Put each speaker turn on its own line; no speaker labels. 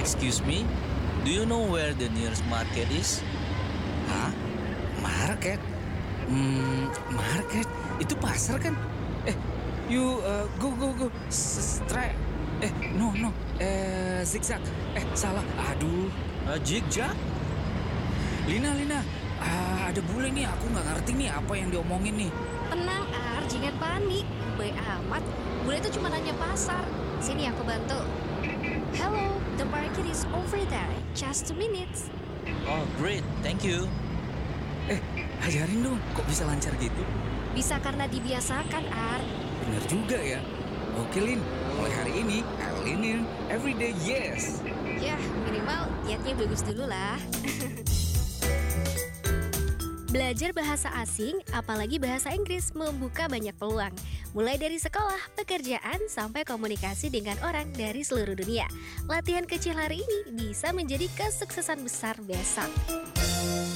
Excuse me, do you know where the nearest market is?
Hah? Market? Market? Itu pasar kan? Go. Strike. No. Zigzag. Salah. Aduh.
Jigjack?
Lina. Ada bule nih, aku nggak ngerti nih apa yang diomongin nih.
Tenang, Ar, jangan panik. Baik amat, bule itu cuma nanya pasar. Sini aku bantu. Hello, the market is over there. Just 2 minutes.
Oh, great, thank you.
Ajarin dong, kok bisa lancar gitu?
Bisa karena dibiasakan, Ar.
Bener juga ya. Oke, Lin. Mulai hari ini, I'll lean in every day, yes.
Ya, minimal dietnya bagus dulu lah. Belajar bahasa asing, apalagi bahasa Inggris, membuka banyak peluang. Mulai dari sekolah, pekerjaan, sampai komunikasi dengan orang dari seluruh dunia. Latihan kecil hari ini bisa menjadi kesuksesan besar besok.